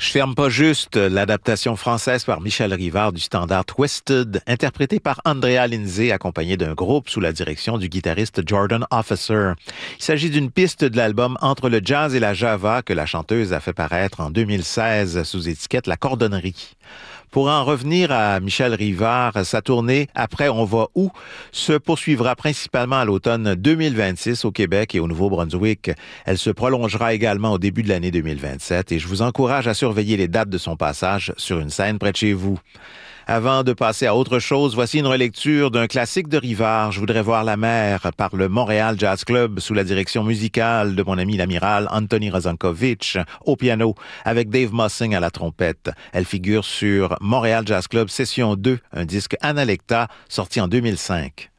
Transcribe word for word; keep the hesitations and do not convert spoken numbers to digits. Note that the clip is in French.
Je ferme pas juste l'adaptation française par Michel Rivard du standard Twisted, interprété par Andrea Lindsay, accompagné d'un groupe sous la direction du guitariste Jordan Officer. Il s'agit d'une piste de l'album Entre le jazz et la java que la chanteuse a fait paraître en deux mille seize sous étiquette La Cordonnerie. Pour en revenir à Michel Rivard, sa tournée « Après, on va où ?» se poursuivra principalement à l'automne deux mille vingt-six au Québec et au Nouveau-Brunswick. Elle se prolongera également au début de l'année deux mille vingt-sept et je vous encourage à surveiller les dates de son passage sur une scène près de chez vous. Avant de passer à autre chose, voici une relecture d'un classique de Rivard, Je voudrais voir la mer, par le Montréal Jazz Club sous la direction musicale de mon ami l'amiral Anthony Razankovitch au piano avec Dave Mossing à la trompette. Elle figure sur Montréal Jazz Club Session deux, un disque Analecta sorti en deux mille cinq.